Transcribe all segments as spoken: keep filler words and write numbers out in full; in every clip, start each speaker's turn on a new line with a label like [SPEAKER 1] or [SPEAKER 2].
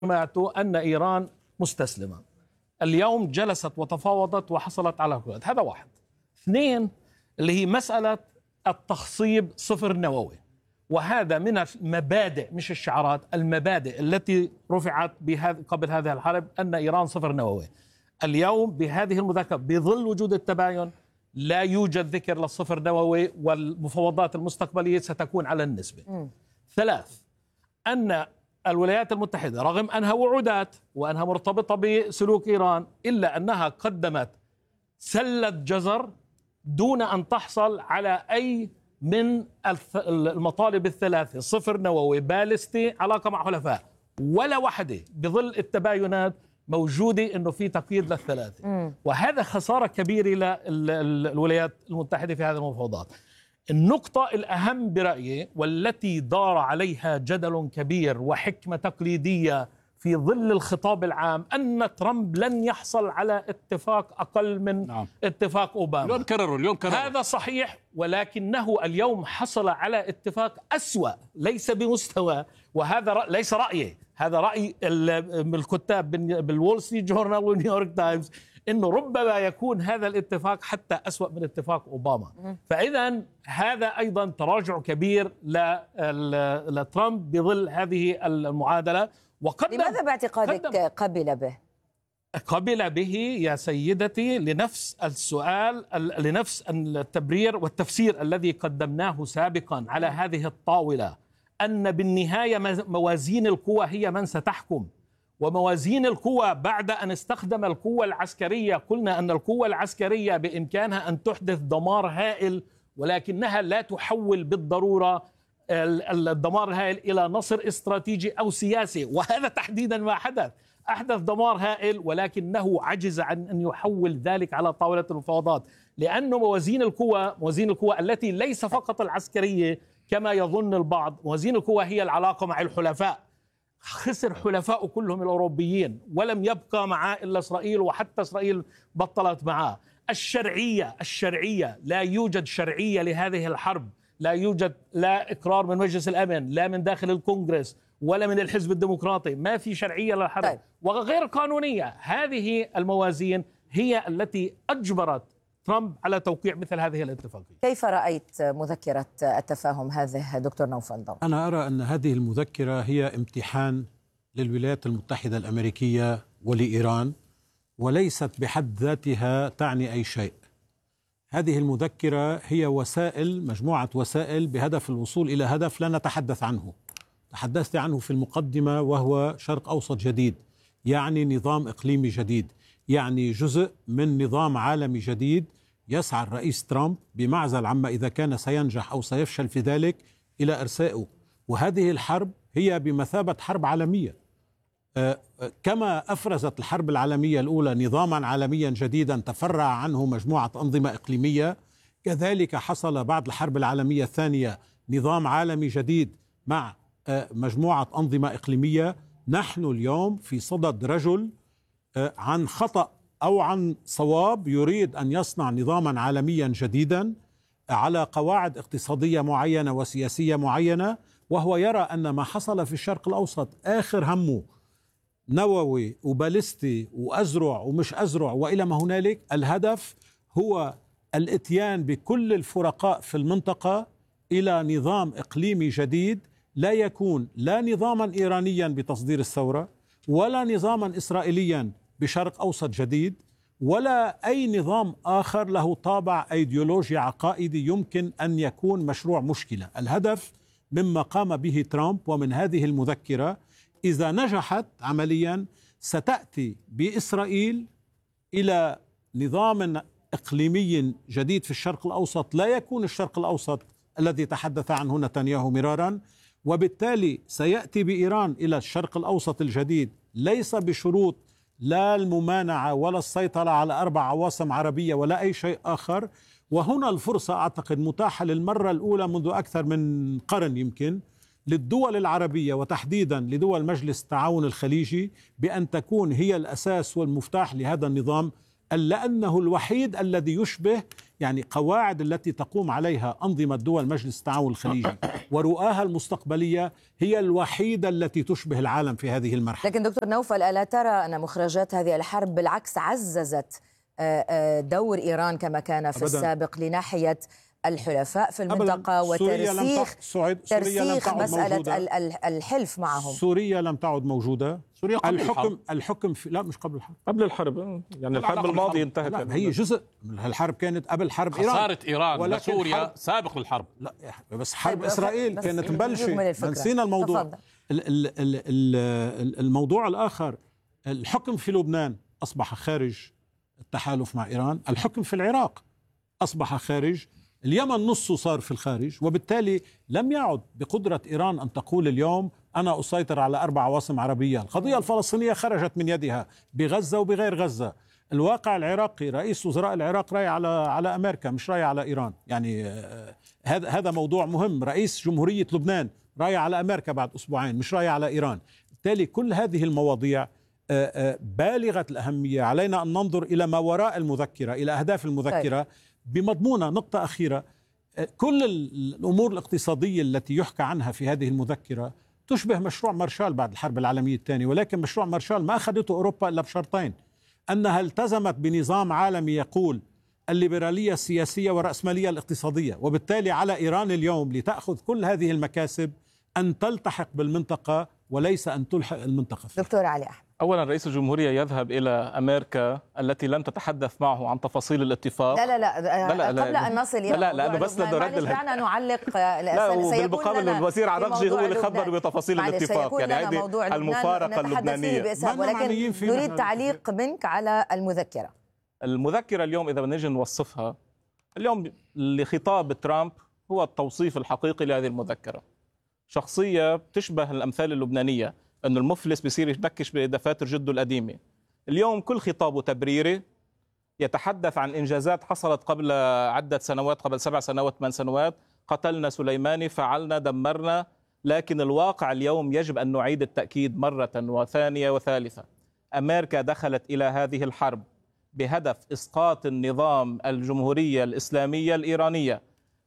[SPEAKER 1] أن إيران مستسلمة. اليوم جلست وتفاوضت وحصلت على كل هذا واحد. اثنين، اللي هي مسألة التخصيب صفر نووي، وهذا من المبادئ مش الشعارات، المبادئ التي رفعت بهذا قبل هذه الحرب أن إيران صفر نووي. اليوم بهذه المذاكرة بظل وجود التباين لا يوجد ذكر للصفر نووي، والمفاوضات المستقبلية ستكون على النسبة. م. ثلاث، أن الولايات المتحدة رغم أنها وعودات وأنها مرتبطة بسلوك إيران، إلا أنها قدمت سلة جزر دون أن تحصل على أي من المطالب الثلاثة، صفر نووي، باليستي، علاقة مع حلفاء، ولا واحدة بظل التباينات موجودة أنه في تقييد للثلاثة. م. وهذا خسارة كبيرة للولايات المتحدة في هذه المفاوضات. النقطة الأهم برأيي والتي دار عليها جدل كبير وحكمة تقليدية في ظل الخطاب العام أن ترامب لن يحصل على اتفاق أقل من نعم. اتفاق أوباما.
[SPEAKER 2] اليوم كرروا اليوم كرروا
[SPEAKER 1] هذا صحيح، ولكنه اليوم حصل على اتفاق أسوأ ليس بمستوى، وهذا رأي ليس رأيي، هذا رأي الكتاب بالوول ستريت جورنال ونيويورك تايمز، إنه ربما يكون هذا الاتفاق حتى أسوأ من اتفاق أوباما. فإذا هذا أيضا تراجع كبير لترامب بظل هذه المعادلة.
[SPEAKER 3] لماذا باعتقادك قبل به؟
[SPEAKER 1] قبل به يا سيدتي لنفس السؤال، لنفس التبرير والتفسير الذي قدمناه سابقا على هذه الطاولة، أن بالنهاية موازين القوى هي من ستحكم. وموازين القوى بعد أن استخدم القوة العسكرية، قلنا أن القوة العسكرية بإمكانها أن تحدث دمار هائل، ولكنها لا تحول بالضرورة الدمار الهائل إلى نصر استراتيجي أو سياسي. وهذا تحديدا ما حدث، أحدث دمار هائل ولكنه عجز عن أن يحول ذلك على طاولة المفاوضات، لأنه موازين القوى موازين القوى التي ليس فقط العسكرية كما يظن البعض، موازين القوى هي العلاقة مع الحلفاء. خسر حلفاء كلهم الأوروبيين ولم يبقى معاه إلا إسرائيل، وحتى إسرائيل بطلت معاه. الشرعية الشرعية لا يوجد شرعية لهذه الحرب، لا يوجد لا إقرار من مجلس الأمن، لا من داخل الكونغرس، ولا من الحزب الديمقراطي، ما في شرعية للحرب. طيب. وغير قانونية. هذه الموازين هي التي أجبرت ترامب على توقيع مثل هذه الاتفاقية.
[SPEAKER 3] كيف رأيت مذكرة التفاهم هذه دكتور نوفل ضوء؟
[SPEAKER 2] أنا أرى أن هذه المذكرة هي امتحان للولايات المتحدة الأمريكية ولإيران، وليست بحد ذاتها تعني أي شيء. هذه المذكرة هي وسائل، مجموعة وسائل بهدف الوصول إلى هدف لا نتحدث عنه. تحدثت عنه في المقدمة، وهو شرق أوسط جديد، يعني نظام إقليمي جديد، يعني جزء من نظام عالمي جديد يسعى الرئيس ترامب بمعزل عما إذا كان سينجح أو سيفشل في ذلك إلى إرسائه. وهذه الحرب هي بمثابة حرب عالمية، أه كما أفرزت الحرب العالمية الأولى نظاما عالميا جديدا تفرع عنه مجموعة أنظمة إقليمية، كذلك حصل بعد الحرب العالمية الثانية نظام عالمي جديد مع أه مجموعة أنظمة إقليمية. نحن اليوم في صدد رجل أه عن خطأ أو عن صواب يريد أن يصنع نظاما عالميا جديدا على قواعد اقتصادية معينة وسياسية معينة، وهو يرى أن ما حصل في الشرق الأوسط آخر همه نووي وباليستي وأزرع ومش أزرع وإلى ما هنالك. الهدف هو الاتيان بكل الفرقاء في المنطقة إلى نظام إقليمي جديد، لا يكون لا نظاما إيرانيا بتصدير الثورة، ولا نظاما إسرائيليا بشرق أوسط جديد، ولا أي نظام آخر له طابع أيديولوجي عقائدي يمكن أن يكون مشروع مشكلة. الهدف مما قام به ترامب ومن هذه المذكرة، إذا نجحت عمليا ستأتي بإسرائيل إلى نظام إقليمي جديد في الشرق الأوسط، لا يكون الشرق الأوسط الذي تحدث عنه نتنياهو مرارا، وبالتالي سيأتي بإيران إلى الشرق الأوسط الجديد ليس بشروط لا الممانعة ولا السيطرة على أربع عواصم عربية ولا أي شيء آخر. وهنا الفرصة أعتقد متاحة للمرة الأولى منذ أكثر من قرن يمكن للدول العربية وتحديدا لدول مجلس التعاون الخليجي بأن تكون هي الأساس والمفتاح لهذا النظام، لأنه الوحيد الذي يشبه يعني قواعد التي تقوم عليها أنظمة دول مجلس التعاون الخليجي ورؤاها المستقبلية هي الوحيدة التي تشبه العالم في هذه المرحلة.
[SPEAKER 3] لكن دكتور نوفل، ألا ترى أن مخرجات هذه الحرب بالعكس عززت دور إيران كما كان في أبداً. السابق لناحية الحلفاء في المنطقة وترسيخ ترسيخ مسألة الحلف معهم؟
[SPEAKER 2] سوريا لم تعد موجودة. سوريا قبل الحكم الحرب. الحكم في لا مش قبل الحرب،
[SPEAKER 1] قبل الحرب يعني الحرب الماضية انتهت.
[SPEAKER 2] لا هي جزء الحرب كانت قبل حرب إيران.
[SPEAKER 4] خسارة إيران لسوريا سابق للحرب.
[SPEAKER 2] لا بس حرب إسرائيل كانت مبلشة. نسينا الموضوع. ال ال ال الموضوع الآخر، الحكم في لبنان أصبح خارج التحالف مع إيران، الحكم في العراق أصبح خارج، اليمن نصه صار في الخارج، وبالتالي لم يعد بقدرة إيران أن تقول اليوم أنا أسيطر على أربع عواصم عربية. القضية الفلسطينية خرجت من يدها بغزة وبغير غزة. الواقع العراقي، رئيس وزراء العراق راي على على أمريكا مش راي على إيران. يعني هذا هذا موضوع مهم. رئيس جمهورية لبنان راي على أمريكا بعد أسبوعين مش راي على إيران. بالتالي كل هذه المواضيع بالغة الأهمية. علينا أن ننظر إلى ما وراء المذكرة، إلى أهداف المذكرة بمضمونة. نقطة أخيرة، كل الأمور الاقتصادية التي يحكى عنها في هذه المذكرة تشبه مشروع مارشال بعد الحرب العالمية الثانية، ولكن مشروع مارشال ما أخذته أوروبا إلا بشرطين: أنها التزمت بنظام عالمي يقول الليبرالية السياسية والرأسمالية الاقتصادية، وبالتالي على إيران اليوم لتأخذ كل هذه المكاسب أن تلتحق بالمنطقة وليس أن تلحق المنطقة فيه.
[SPEAKER 3] دكتور علي أحمد،
[SPEAKER 1] أولا رئيس الجمهورية يذهب إلى أمريكا التي لم تتحدث معه عن تفاصيل الاتفاق.
[SPEAKER 3] لا لا لا, لا, لا, لا قبل أن نصل إلى
[SPEAKER 1] لا لا بس نرد
[SPEAKER 3] دعنا نعلق.
[SPEAKER 1] لا وبالمقابل الوزير عرقجي هو اللي خبر بتفاصيل الاتفاق. يعني هذه المفارقة اللبنانية.
[SPEAKER 3] ولكن نريد تعليق منك على المذكرة.
[SPEAKER 1] المذكرة اليوم إذا بنجي نوصفها اليوم لخطاب ترامب هو التوصيف الحقيقي لهذه المذكرة. شخصية تشبه الأمثال اللبنانية، أن المفلس بيصير يبكش بدفاتر جده القديمة. اليوم كل خطابه تبريري، يتحدث عن إنجازات حصلت قبل عدة سنوات، قبل سبع سنوات ثمان سنوات، قتلنا سليماني، فعلنا، دمرنا. لكن الواقع اليوم يجب أن نعيد التأكيد مرة وثانية وثالثة. أمريكا دخلت إلى هذه الحرب بهدف إسقاط النظام الجمهورية الإسلامية الإيرانية.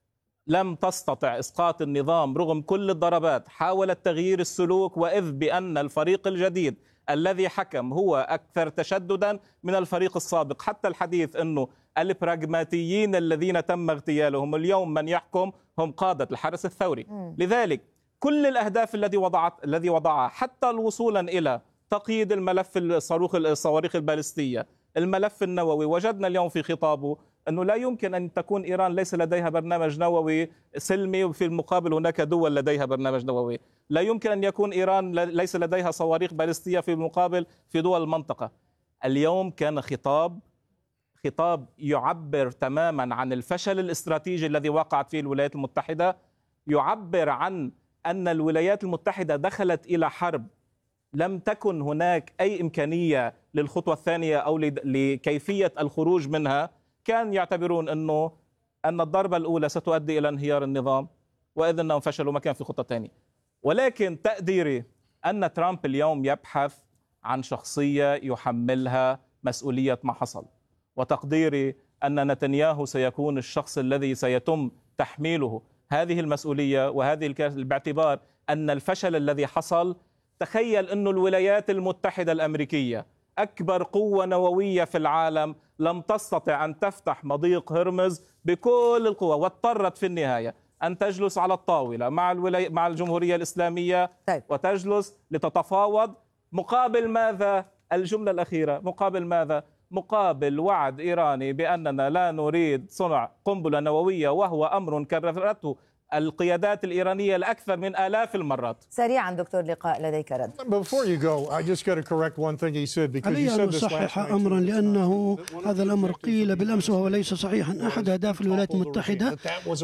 [SPEAKER 1] لم تستطع إسقاط النظام رغم كل الضربات، حاولت تغيير السلوك، وإذ بأن الفريق الجديد الذي حكم هو أكثر تشددا من الفريق السابق. حتى الحديث أنه البراغماتيين الذين تم اغتيالهم اليوم من يحكم هم قادة الحرس الثوري. م. لذلك كل الأهداف الذي وضعت الذي وضعها حتى وصولا إلى تقييد الملف الصاروخ الصواريخ البالستية، الملف النووي، وجدنا اليوم في خطابه أنه لا يمكن أن تكون إيران ليس لديها برنامج نووي سلمي، وفي المقابل هناك دول لديها برنامج نووي. لا يمكن أن يكون إيران ليس لديها صواريخ بالستية في المقابل في دول المنطقة. اليوم كان خطاب خطاب يعبر تماما عن الفشل الاستراتيجي الذي وقعت فيه الولايات المتحدة، يعبر عن أن الولايات المتحدة دخلت إلى حرب لم تكن هناك أي إمكانية للخطوة الثانية أو لكيفية الخروج منها. كان يعتبرون أنه أن الضربة الأولى ستؤدي إلى انهيار النظام، وإذ أنهم فشلوا ما كان في خطة ثانية. ولكن تقديري أن ترامب اليوم يبحث عن شخصية يحملها مسؤولية ما حصل، وتقديري أن نتنياهو سيكون الشخص الذي سيتم تحميله هذه المسؤولية وهذه الكارثة، باعتبار أن الفشل الذي حصل، تخيل أن الولايات المتحدة الأمريكية أكبر قوة نووية في العالم لم تستطع أن تفتح مضيق هرمز بكل القوة، واضطرت في النهاية أن تجلس على الطاولة مع الولاي... مع الجمهورية الإسلامية طيب. وتجلس لتتفاوض مقابل ماذا؟ الجملة الأخيرة، مقابل ماذا؟ مقابل وعد إيراني بأننا لا نريد صنع قنبلة نووية، وهو أمر كررته القيادات الإيرانية لأكثر من آلاف المرات.
[SPEAKER 3] سريعا دكتور لقاء لديك رد.
[SPEAKER 5] Before you go, I just got to correct one thing he said because you said this last night. علي أن أصحح أمرا لأنه هذا الأمر قيل بالأمس وهو ليس صحيحا. أحد أهداف الولايات المتحدة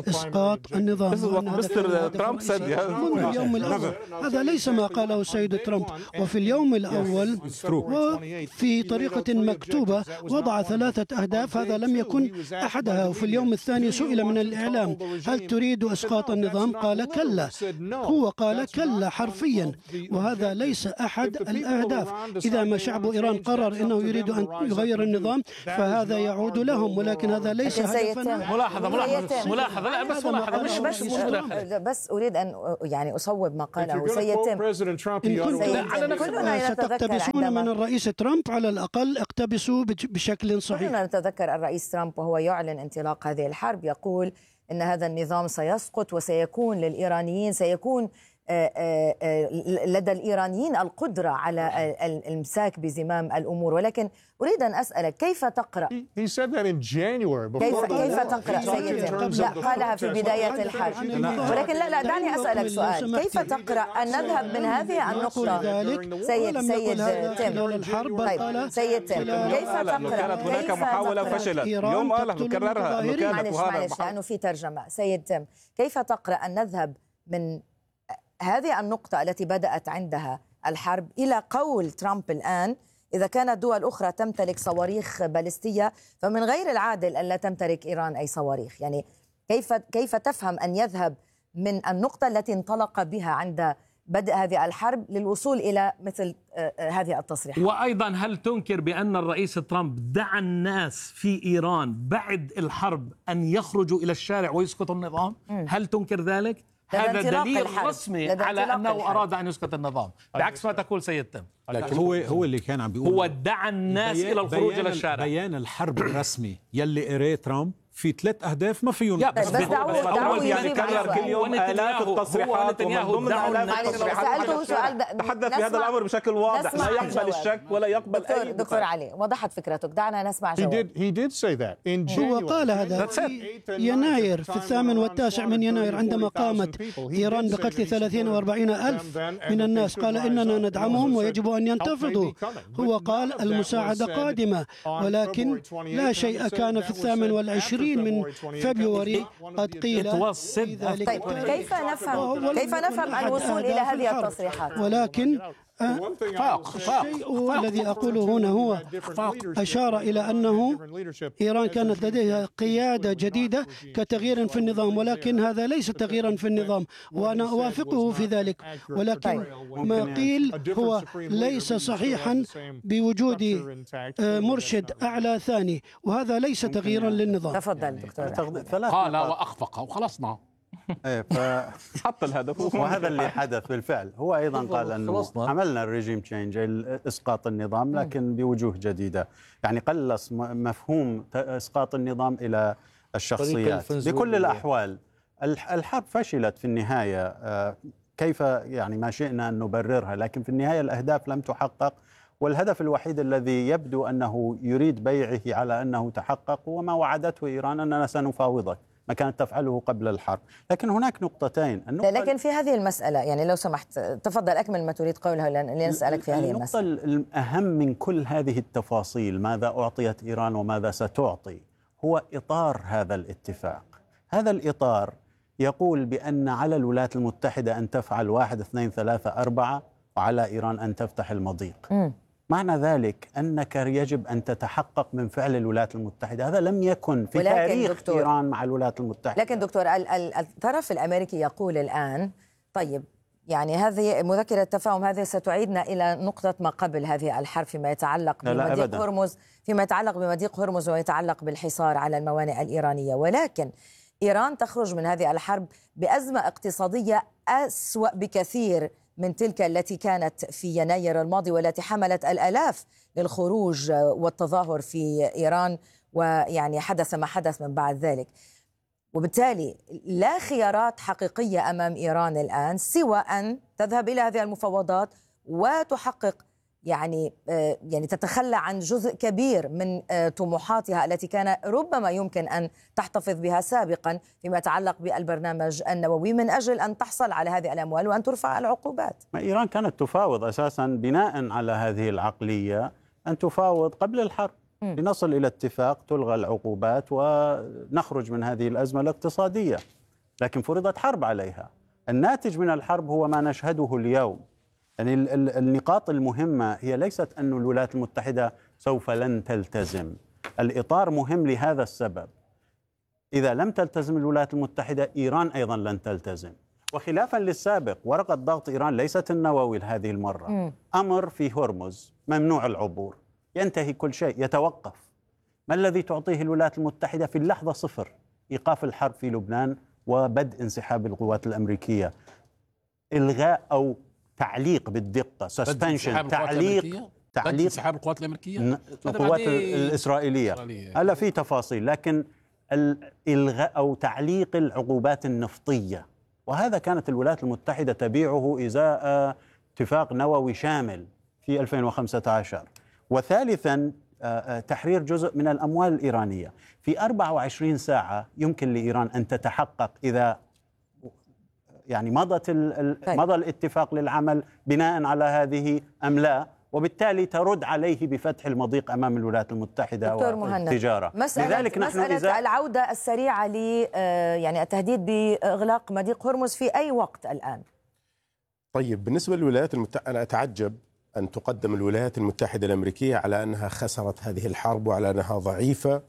[SPEAKER 5] إسقاط النظام.
[SPEAKER 1] مستر ترامب said
[SPEAKER 3] منذ اليوم الأول. هذا ليس ما قاله السيد ترامب. وفي اليوم الأول وفي طريقة مكتوبة وضع ثلاثة أهداف، هذا لم يكن أحدها. وفي اليوم الثاني سئل من الإعلام هل تريد إسقاط
[SPEAKER 5] إسقاط النظام قال كلا، هو قال كلا حرفيا، وهذا ليس أحد الأهداف. إذا ما شعب إيران قرر أنه يريد أن يغير النظام فهذا يعود لهم، ولكن هذا ليس هدفنا.
[SPEAKER 1] ملاحظة ملاحظة ملاحظة لا بس ملاحظة
[SPEAKER 3] مش بس بس أريد أن يعني أصوب ما قاله سيد تيم.
[SPEAKER 5] إن كنتم ستقتبسون من الرئيس ترامب على الأقل اقتبسوا بشكل صحيح.
[SPEAKER 3] كلنا نتذكر الرئيس ترامب وهو يعلن انطلاق هذه الحرب يقول إن هذا النظام سيسقط وسيكون للإيرانيين سيكون لدى الإيرانيين القدرة على الإمساك بزمام الأمور. ولكن أريد أن أسألك كيف تقرأ كيف, كيف تقرأ سيد لا قالها في بداية الحرب، ولكن لا لا دعني أسألك سؤال، كيف تقرأ أن نذهب من هذه النقطة سيد سيد تيم طيب سيد تيم كيف تقرأ
[SPEAKER 6] كانت هناك محاولة فشلت يوم قالها بكررها أنه كانت
[SPEAKER 3] معلش معلش لأنه في ترجمة سيد تيم كيف تقرأ أن نذهب من هذه النقطة التي بدأت عندها الحرب إلى قول ترامب الآن إذا كانت دول أخرى تمتلك صواريخ باليستية فمن غير العادل أن لا تمتلك إيران أي صواريخ؟ يعني كيف كيف تفهم أن يذهب من النقطة التي انطلق بها عند بدء هذه الحرب للوصول إلى مثل هذه التصريحات؟
[SPEAKER 1] وأيضا هل تنكر بأن الرئيس ترامب دعا الناس في إيران بعد الحرب أن يخرجوا إلى الشارع ويسقطوا النظام؟ هل تنكر ذلك؟ هذا دليل رسمي على أنه الحرب. أراد أن يسقط النظام بعكس ما تقول سيد تم.
[SPEAKER 2] هو هو اللي كان عم بيقول
[SPEAKER 1] هو دعا الناس إلى الخروج إلى الشارع.
[SPEAKER 2] بيان الحرب الرسمي يلي قريه ترامب في ثلاث أهداف ما فيهم
[SPEAKER 3] بس دعوه دعوه
[SPEAKER 6] يعني كرر كل يوم آلاف التصريحات ومن ضمن آلاف التصريحات تحدث في هذا الأمر بشكل واضح لا يقبل الشك ولا يقبل
[SPEAKER 3] دكتور
[SPEAKER 6] أي
[SPEAKER 3] دكتور علي وضحت فكرتك دعنا نسمع جواب.
[SPEAKER 5] هو قال هذا في يناير في الثامن والتاسع من يناير عندما قامت إيران بقتل ثلاثين وأربعين ألف من الناس قال إننا ندعمهم ويجب أن ينتفضوا. هو قال المساعدة قادمة ولكن لا شيء كان في الثامن والعشرين من فبراير قد قيل.
[SPEAKER 3] طيب كيف نفهم كيف نفهم الوصول إلى هذه التصريحات؟
[SPEAKER 5] ولكن الشيء الذي أقوله هنا هو أشار إلى أنه إيران كانت لديها قيادة جديدة كتغيير في النظام، ولكن هذا ليس تغييرا في النظام وأنا أوافقه في ذلك، ولكن ما قيل هو ليس صحيحا بوجود مرشد أعلى ثاني وهذا ليس تغييرا للنظام.
[SPEAKER 3] تفضل دكتور.
[SPEAKER 4] قال وأخفق وخلصنا.
[SPEAKER 6] ايه فحط الهدف وهذا اللي حدث بالفعل. هو ايضا قال انه عملنا الريجيم تشينج اسقاط النظام لكن بوجوه جديده، يعني قلص مفهوم اسقاط النظام الى الشخصيات. بكل الاحوال الحرب فشلت في النهايه، كيف يعني ما شئنا ان نبررها، لكن في النهايه الاهداف لم تحقق، والهدف الوحيد الذي يبدو انه يريد بيعه على انه تحقق هو ما وعدته ايران اننا سنفاوضك، ما كانت تفعله قبل الحرب. لكن هناك نقطتين.
[SPEAKER 3] لكن في هذه المسألة يعني لو سمحت تفضل أكمل ما تريد قوله لنسألك في هذه المسألة.
[SPEAKER 6] النقطة الأهم من كل هذه التفاصيل ماذا أعطيت إيران وماذا ستعطي هو إطار هذا الاتفاق. هذا الإطار يقول بأن على الولايات المتحدة أن تفعل واحد اثنين ثلاثة أربعة وعلى إيران أن تفتح المضيق. م. معنى ذلك أنك يجب أن تتحقق من فعل الولايات المتحدة. هذا لم يكن في تاريخ دكتور إيران مع الولايات المتحدة.
[SPEAKER 3] لكن دكتور الطرف الأمريكي يقول الآن طيب يعني هذه مذكرة التفاهم هذه ستعيدنا إلى نقطة ما قبل هذه الحرب فيما يتعلق بمضيق هرمز فيما يتعلق بمضيق هرمز ويتعلق بالحصار على الموانئ الإيرانية، ولكن إيران تخرج من هذه الحرب بأزمة اقتصادية أسوأ بكثير من تلك التي كانت في يناير الماضي والتي حملت الآلاف للخروج والتظاهر في إيران، ويعني حدث ما حدث من بعد ذلك. وبالتالي لا خيارات حقيقية أمام إيران الآن سوى أن تذهب إلى هذه المفاوضات وتحقق يعني يعني تتخلى عن جزء كبير من طموحاتها التي كان ربما يمكن أن تحتفظ بها سابقا فيما يتعلق بالبرنامج النووي من أجل أن تحصل على هذه الأموال وأن ترفع العقوبات.
[SPEAKER 6] ما إيران كانت تفاوض أساسا بناء على هذه العقلية أن تفاوض قبل الحرب م. لنصل إلى اتفاق تلغى العقوبات ونخرج من هذه الأزمة الاقتصادية، لكن فرضت حرب عليها. الناتج من الحرب هو ما نشهده اليوم. يعني النقاط المهمة هي ليست أن الولايات المتحدة سوف لن تلتزم. الإطار مهم لهذا السبب. إذا لم تلتزم الولايات المتحدة إيران أيضا لن تلتزم. وخلافا للسابق، ورقة ضغط إيران ليست النووي هذه المرة. م. أمر في هرمز ممنوع العبور، ينتهي كل شيء، يتوقف. ما الذي تعطيه الولايات المتحدة في اللحظة صفر؟ إيقاف الحرب في لبنان وبدء انسحاب القوات الأمريكية، إلغاء أو تعليق بالدقة، سسبنشن، تعليق
[SPEAKER 4] تعليق انسحاب القوات الأمريكية،
[SPEAKER 6] القوات الإسرائيلية. هلا في تفاصيل، لكن الإلغاء أو تعليق العقوبات النفطية، وهذا كانت الولايات المتحدة تبيعه إزاء اتفاق نووي شامل في ألفين وخمسة عشر. وثالثا تحرير جزء من الأموال الإيرانية. في أربعة وعشرين ساعة يمكن لإيران أن تتحقق إذا يعني مضت مضى الاتفاق للعمل بناء على هذه أم لا، وبالتالي ترد عليه بفتح المضيق أمام الولايات المتحدة والتجارة.
[SPEAKER 3] مسألة, لذلك نحن مسألة إذا العودة السريعة ل يعني التهديد بإغلاق مضيق هرمز في أي وقت الآن.
[SPEAKER 7] طيب بالنسبة للولايات المتحدة، أنا أتعجب أن تقدم الولايات المتحدة الأمريكية على أنها خسرت هذه الحرب وعلى أنها ضعيفة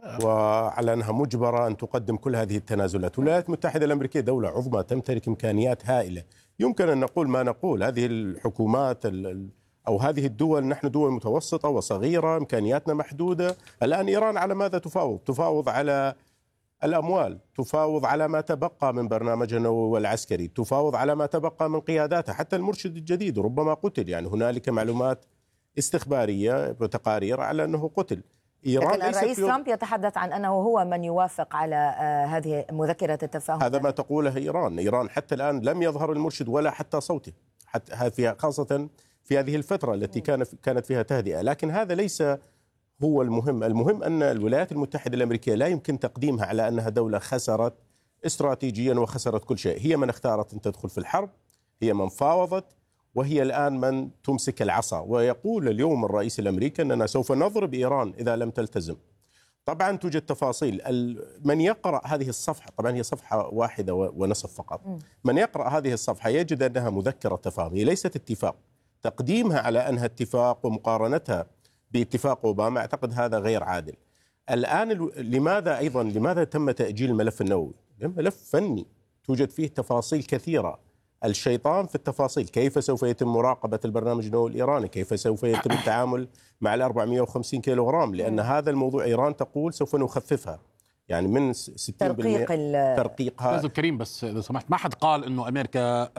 [SPEAKER 7] وعلى أنها مجبرة أن تقدم كل هذه التنازلات. الولايات المتحدة الأمريكية دولة عظمى تمتلك إمكانيات هائلة، يمكن أن نقول ما نقول. هذه الحكومات أو هذه الدول، نحن دول متوسطة وصغيرة، إمكانياتنا محدودة. الآن إيران على ماذا تفاوض؟ تفاوض على الأموال، تفاوض على ما تبقى من برنامجها النووي والعسكري، تفاوض على ما تبقى من قياداتها، حتى المرشد الجديد ربما قتل، يعني هنالك معلومات استخبارية وتقارير على أنه قتل.
[SPEAKER 3] إيران لكن الرئيس ترامب يتحدث عن أنه هو من يوافق على هذه مذكرة التفاهم.
[SPEAKER 7] هذا ما تقوله إيران. إيران حتى الآن لم يظهر المرشد ولا حتى صوته، حتى خاصة في هذه الفترة التي كانت فيها تهدئة. لكن هذا ليس هو المهم. المهم أن الولايات المتحدة الأمريكية لا يمكن تقديمها على أنها دولة خسرت استراتيجيا وخسرت كل شيء. هي من اختارت أن تدخل في الحرب، هي من فاوضت، وهي الآن من تمسك العصا. ويقول اليوم الرئيس الأمريكي أننا سوف نضرب إيران إذا لم تلتزم. طبعا توجد تفاصيل. من يقرأ هذه الصفحة، طبعا هي صفحة واحدة ونصف فقط، من يقرأ هذه الصفحة يجد أنها مذكرة تفاهم، هي ليست اتفاق. تقديمها على أنها اتفاق ومقارنتها باتفاق أوباما أعتقد هذا غير عادل. الآن لماذا أيضا لماذا تم تأجيل الملف النووي؟ ملف فني توجد فيه تفاصيل كثيرة. الشيطان في التفاصيل. كيف سوف يتم مراقبة البرنامج النووي الإيراني؟ كيف سوف يتم التعامل مع ال أربعمئة وخمسين كيلوغرام؟ لأن هذا الموضوع إيران تقول سوف نخففها، يعني من ستين بالمئة
[SPEAKER 3] ترقيق
[SPEAKER 7] ترقيقها.
[SPEAKER 4] أستاذ الكريم بس إذا سمحت، ما حد قال إنه أمريكا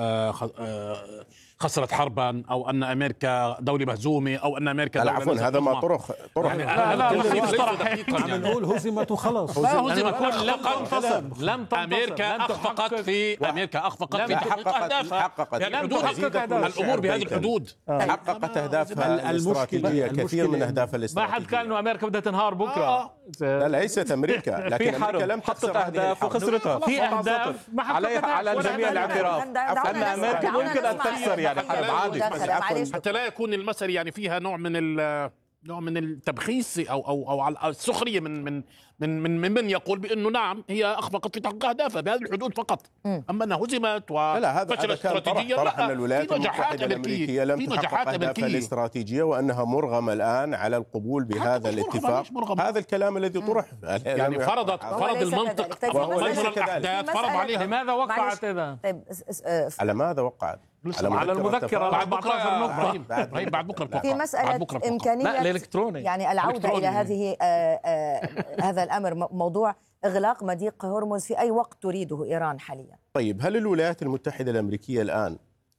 [SPEAKER 4] خسرت حربا أو أن أمريكا دولة مهزومة أو أن أمريكا
[SPEAKER 7] دولة عفوا هذا ما طرح طرح
[SPEAKER 4] يعني لا لا
[SPEAKER 2] عم نقول هزمت وخلاص.
[SPEAKER 4] لا هزمت لم تنتصر. لم تنتصر. أمريكا أخفقت في أمريكا أخفقت في تحقيق أهدافها.
[SPEAKER 7] حققت
[SPEAKER 4] الأمور بهذه الحدود.
[SPEAKER 7] حققت أهدافها الاستراتيجية. كثير من أهدافها الاستراتيجية.
[SPEAKER 1] ما حد قال إنه أمريكا بدها تنهار بكرة.
[SPEAKER 7] لا ليست أمريكا، لكن أمريكا لم تخسر
[SPEAKER 8] أهداف وخسرتها.
[SPEAKER 1] في أهداف
[SPEAKER 8] عليها على الجميع الاعتراف أن أمريكا ممكن أن تخسر يعني حرب عادي.
[SPEAKER 4] حتى لا يكون المسألة يعني فيها نوع من ال نوع من التبخيس او او او على السخريه من من من من من يقول بانه نعم هي اخفقت في تحقيق اهدافها بهذه الحدود فقط. م. اما انها هزمت وفشلت استراتيجيا،
[SPEAKER 7] طرح ان الولايات المتحده الامريكيه لم تحقق اهدافها الاستراتيجيه وانها مرغمه الان على القبول بهذا الاتفاق. هذا الكلام الذي طرح
[SPEAKER 4] يعني فرضت فرض المنطق مجرى الاحداث فرض عليها.
[SPEAKER 1] لماذا وقعت اذا؟
[SPEAKER 7] على ماذا وقعت؟
[SPEAKER 1] على المذكرة
[SPEAKER 4] بعد بكرة ابراهيم بعد بكرة
[SPEAKER 3] في مسألة إمكانية يعني العودة إلى هذه آآ آآ هذا الأمر، موضوع إغلاق مضيق هرمز في أي وقت تريده إيران حاليا.
[SPEAKER 7] طيب هل الولايات المتحدة الأمريكية الآن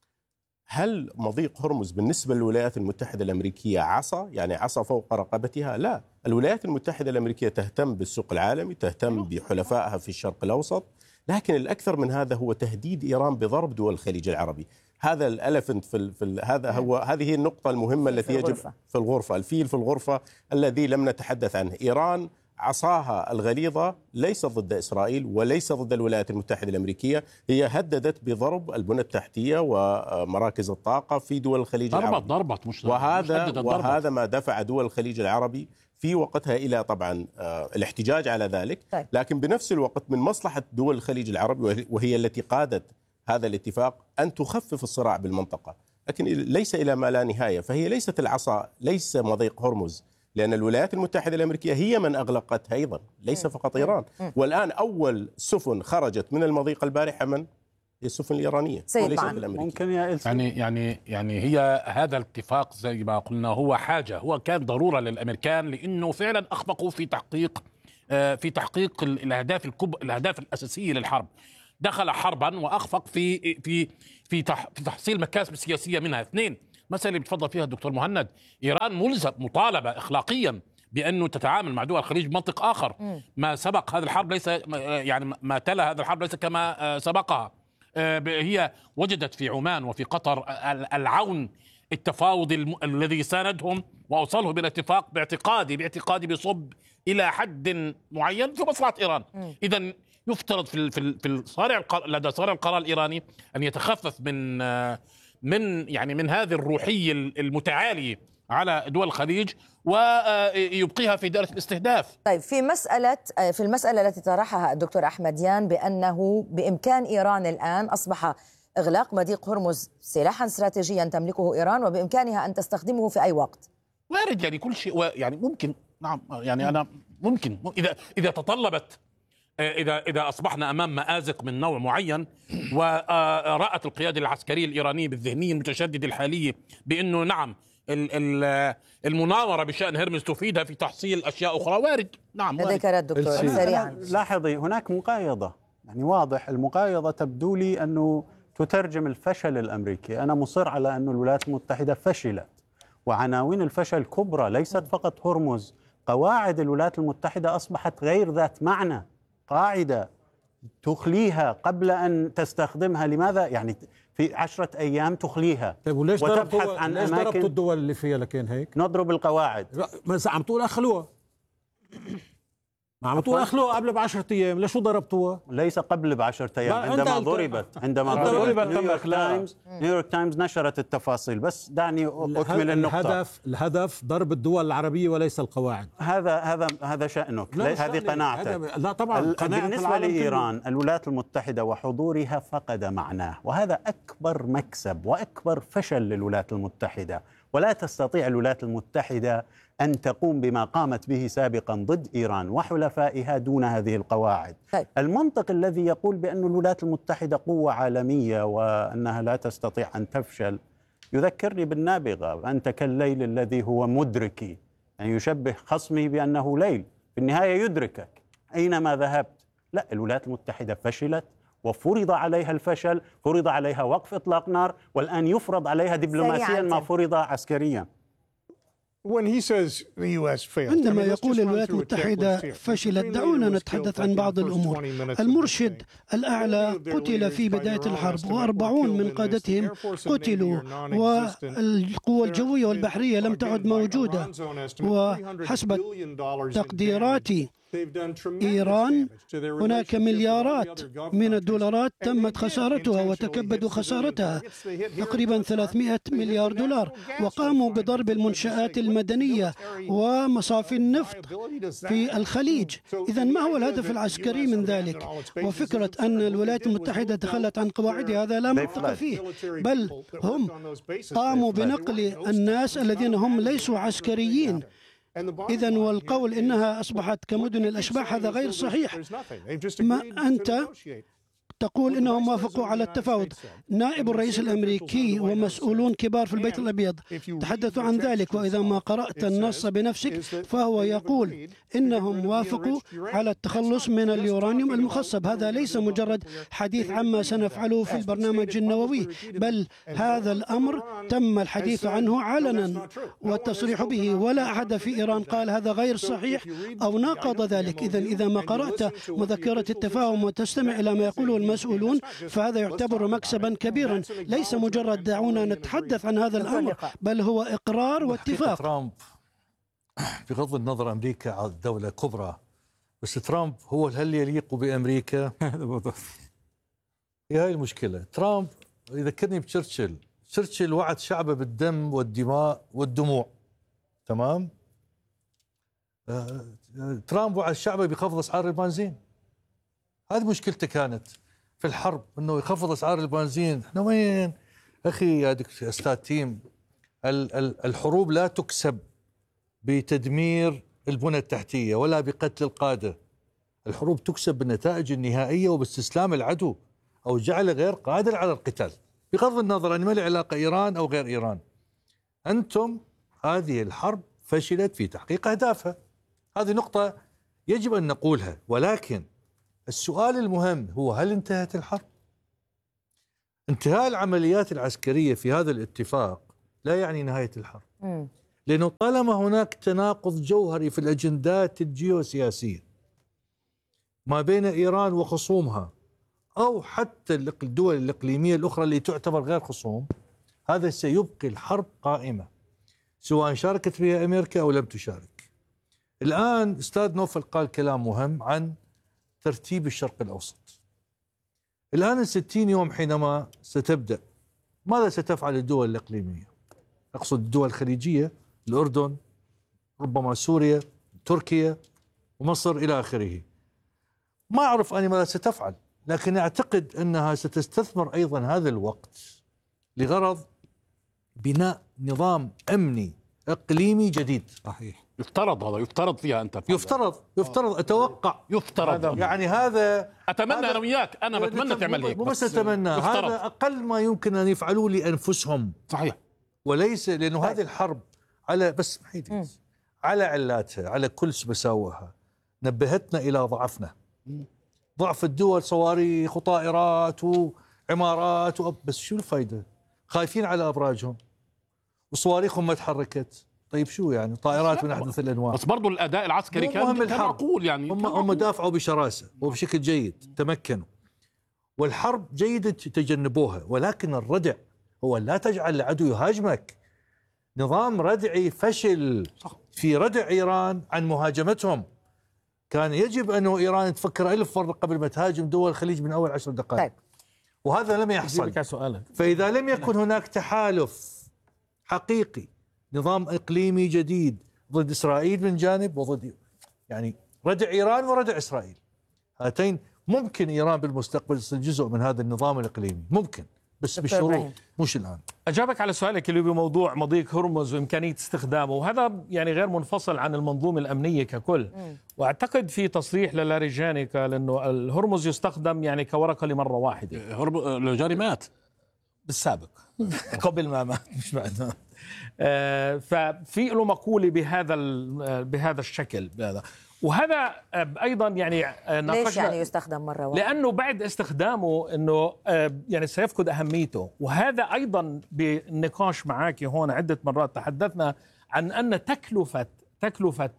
[SPEAKER 7] هل مضيق هرمز بالنسبة للولايات المتحدة الأمريكية عصا، يعني عصا فوق رقبتها؟ لا، الولايات المتحدة الأمريكية تهتم بالسوق العالمي، تهتم بحلفائها في الشرق الأوسط، لكن الأكثر من هذا هو تهديد إيران بضرب دول الخليج العربي. هذا الألفنت في, في هذا هو هذه النقطة المهمة التي يجب في الغرفة، الفيل في الغرفة الذي لم نتحدث عنه. إيران عصاها الغليظة ليس ضد إسرائيل وليس ضد الولايات المتحدة الأمريكية، هي هددت بضرب البنى التحتية ومراكز الطاقة في دول الخليج
[SPEAKER 4] ضربت
[SPEAKER 7] العربي.
[SPEAKER 4] ضربت مش
[SPEAKER 7] وهذا
[SPEAKER 4] مش
[SPEAKER 7] وهذا ما دفع دول الخليج العربي في وقتها إلى طبعا الاحتجاج على ذلك. لكن بنفس الوقت من مصلحة دول الخليج العربي وهي التي قادت هذا الاتفاق أن تخفف الصراع بالمنطقة، لكن ليس إلى ما لا نهاية. فهي ليست العصا، ليس مضيق هرمز لأن الولايات المتحدة الأمريكية هي من أغلقتها أيضا، ليس فقط إيران. والآن أول سفن خرجت من المضيق البارحة من هي السفن الإيرانية وليس الأمريكية.
[SPEAKER 6] ممكن يا إلسي.
[SPEAKER 4] يعني يعني يعني هي هذا الاتفاق زي ما قلنا هو حاجة، هو كان ضرورة للأمريكان، لأنه فعلا أخفقوا في تحقيق في تحقيق الأهداف الكبرى، الأهداف الأساسية للحرب. دخل حربا وأخفق في في في تحصيل مكاسب سياسية منها. اثنين، مسألة اللي بتفضل فيها الدكتور مهند، إيران ملزم مطالبة إخلاقيا بأنه تتعامل مع دول الخليج بمنطق آخر. ما سبق هذه الحرب ليس يعني ما تلا هذه الحرب ليس كما سبقها. هي وجدت في عمان وفي قطر العون التفاوضي الذي ساندهم وأوصلهم بالاتفاق باعتقادي باعتقادي بيصب إلى حد معين في مصلحة إيران. إذن يفترض في في في صانع لدى صانع القرار الإيراني أن يتخفف من من يعني من هذه الروحية المتعالية على دول الخليج ويبقيها في دائرة الاستهداف.
[SPEAKER 3] طيب في مسألة في المسألة التي طرحها الدكتور أحمديان بأنه بإمكان إيران الآن أصبح إغلاق مضيق هرمز سلاحا استراتيجيا تملكه إيران وبإمكانها أن تستخدمه في أي وقت.
[SPEAKER 4] وارد يعني كل شيء يعني ممكن. نعم يعني أنا ممكن إذا إذا تطلبت إذا إذا أصبحنا أمام مآزق من نوع معين ورأت القيادة العسكرية الإيرانية بالذهنية المتشددة الحالية بأنه نعم المناورة بشأن هرمز تفيدها في تحصيل أشياء أخرى، وارد. نعم
[SPEAKER 3] لديك رد دكتور سريعا.
[SPEAKER 6] لاحظي هناك مقايضة، يعني واضح المقايضة تبدو لي أنه تترجم الفشل الأمريكي. أنا مصر على أن الولايات المتحدة فشلت، وعناوين الفشل كبرى، ليست فقط هرمز. قواعد الولايات المتحدة أصبحت غير ذات معنى. قاعدة تخليها قبل أن تستخدمها، لماذا؟ يعني في عشرة أيام تخليها.
[SPEAKER 2] طيب وليش
[SPEAKER 6] وتبحث عن
[SPEAKER 2] ليش
[SPEAKER 6] أماكن.
[SPEAKER 2] ضربتوا الدول اللي فيها لكن هيك؟
[SPEAKER 6] نضرب القواعد.
[SPEAKER 2] ما عم تقول أخلوها، ما عم تقول أخلوها قبل بعشرة أيام، ليش بعربتوها؟
[SPEAKER 6] ليس قبل بعشرة أيام، عندما ضربت عندما ضربت نيويورك تايمز نيويورك تايمز نشرت التفاصيل. بس دعني أكمل النقطة.
[SPEAKER 2] الهدف الهدف ضرب الدول العربية وليس القواعد.
[SPEAKER 6] هذا هذا هذا شأنك، هذه قناعتك.
[SPEAKER 2] لا طبعا.
[SPEAKER 6] بالنسبة لإيران الولايات المتحدة وحضورها فقد معناه، وهذا أكبر مكسب وأكبر فشل للولايات المتحدة. ولا تستطيع الولايات المتحدة أن تقوم بما قامت به سابقا ضد إيران وحلفائها دون هذه القواعد. طيب. المنطق الذي يقول بأن الولايات المتحدة قوة عالمية وأنها لا تستطيع أن تفشل يذكرني بالنابغة، أنت كالليل الذي هو مدركي، يعني يشبه خصمي بأنه ليل، في النهاية يدركك أينما ذهبت. لا، الولايات المتحدة فشلت وفرض عليها الفشل، فرض عليها وقف إطلاق نار، والآن يفرض عليها دبلوماسيا ما فرض عسكريا.
[SPEAKER 5] عندما يقول الولايات المتحدة فشلت، دعونا نتحدث عن بعض الأمور. المرشد الأعلى قتل في بداية الحرب، وأربعون من قادتهم قتلوا، والقوى الجوية والبحرية لم تعد موجودة. وحسب تقديراتي إيران هناك مليارات من الدولارات تمت خسارتها وتكبدوا خسارتها، تقريبا ثلاثمئة مليار دولار، وقاموا بضرب المنشآت المدنية ومصافي النفط في الخليج. إذن ما هو الهدف العسكري من ذلك؟ وفكرة أن الولايات المتحدة تخلت عن قواعدها هذا لا منطق فيه، بل هم قاموا بنقل الناس الذين هم ليسوا عسكريين. إذن والقول إنها أصبحت كمدن الأشباح هذا غير صحيح. ما أنت تقول إنهم وافقوا على التفاوض. نائب الرئيس الأمريكي ومسؤولون كبار في البيت الأبيض تحدثوا عن ذلك، وإذا ما قرأت النص بنفسك فهو يقول إنهم وافقوا على التخلص من اليورانيوم المخصب. هذا ليس مجرد حديث عما سنفعله في البرنامج النووي، بل هذا الأمر تم الحديث عنه علنا والتصريح به، ولا أحد في إيران قال هذا غير صحيح أو ناقض ذلك. إذن إذا ما قرأت مذكرة التفاهم وتستمع إلى ما يقوله المسؤولون فهذا يعتبر مكسبا كبيرا، ليس مجرد دعونا نتحدث عن هذا الأمر، بل هو إقرار واتفاق.
[SPEAKER 9] ترامب بغض النظر أمريكا على دولة كبرى، بس ترامب هو هل يليق بأمريكا؟ هي هاي المشكلة. ترامب يذكرني بتشرشل. تشرشل وعد شعبه بالدم والدماء والدموع، تمام؟ ترامب وعد شعبه بيخفض أسعار البنزين. هذه مشكلته كانت في الحرب، انه يخفض اسعار البنزين. احنا وين اخي يا دكتور استاذ تيم؟ الحروب لا تكسب بتدمير البنى التحتية ولا بقتل القادة. الحروب تكسب بالنتائج النهائية وباستسلام العدو أو جعله غير قادر على القتال، بغض النظر أن ما له علاقة إيران أو غير إيران. أنتم هذه الحرب فشلت في تحقيق أهدافها، هذه نقطة يجب أن نقولها. ولكن السؤال المهم هو هل انتهت الحرب؟ انتهاء العمليات العسكرية في هذا الاتفاق لا يعني نهاية الحرب، م. لأنه طالما هناك تناقض جوهري في الأجندات الجيوسياسية ما بين إيران وخصومها أو حتى الدول الإقليمية الأخرى اللي تعتبر غير خصوم، هذا سيبقي الحرب قائمة سواء شاركت فيها أمريكا أو لم تشارك. الآن أستاذ نوفل قال كلام مهم عن ترتيب الشرق الأوسط. الآن الستين يوم حينما ستبدأ، ماذا ستفعل الدول الإقليمية؟ أقصد الدول الخليجية، الأردن، ربما سوريا، تركيا ومصر إلى آخره. ما أعرف أنا ماذا ستفعل، لكن أعتقد أنها ستستثمر أيضا هذا الوقت لغرض بناء نظام أمني إقليمي جديد.
[SPEAKER 2] صحيح.
[SPEAKER 4] يفترض هذا، يفترض فيها أنت
[SPEAKER 9] يفترض يفترض أتوقع
[SPEAKER 4] يفترض
[SPEAKER 9] يعني هذا
[SPEAKER 4] أتمنى أنا وياك، أنا بتمنى تعمل هيك،
[SPEAKER 9] مو بس أتمنى، هذا أقل ما يمكن أن يفعلوه لأنفسهم.
[SPEAKER 4] صحيح.
[SPEAKER 9] وليس لأنه هذه الحرب على بس محيدي على علاتها، على كل مساوئها، نبهتنا إلى ضعفنا، ضعف الدول، صواريخ وطائرات وعمارات و... بس شو الفائدة؟ خايفين على أبراجهم وصواريخهم ما تحركت. طيب شو يعني طائرات من أحدث الأنواع؟
[SPEAKER 4] بس برضو الأداء العسكري كان معقول، يعني
[SPEAKER 9] هم هم دافعوا بشراسة وبشكل جيد، تمكنوا، والحرب جيدة تجنبوها، ولكن الردع هو لا تجعل العدو يهاجمك. نظام ردعي فشل في ردع إيران عن مهاجمتهم. كان يجب أنه إيران تفكر ألف مرة قبل ما تهاجم دول الخليج من أول عشر دقائق. طيب. وهذا لم يحصل. فإذا لم يكن هناك تحالف حقيقي، نظام إقليمي جديد ضد إسرائيل من جانب وضد يعني ردع إيران وردع إسرائيل، هاتين ممكن إيران بالمستقبل تصير جزء من هذا النظام الإقليمي، ممكن، بس بالشروط، مش الآن.
[SPEAKER 1] أجابك على سؤالك اللي بموضوع مضيق هرمز وإمكانية استخدامه، وهذا يعني غير منفصل عن المنظومة الأمنية ككل. م. وأعتقد في تصريح للاريجاني قال إنه الهرمز يستخدم يعني كورقة لمرة واحدة.
[SPEAKER 4] لاريجاني مات بالسابق
[SPEAKER 1] قبل ما مات، مش بعد. آه ففي له مقولة بهذا بهذا الشكل بهذا. وهذا ايضا يعني
[SPEAKER 3] ليش يعني يستخدم مره واحده؟
[SPEAKER 1] لانه بعد استخدامه انه يعني سيفقد اهميته. وهذا ايضا بالنقاش معك هون عده مرات تحدثنا عن ان تكلفه تكلفه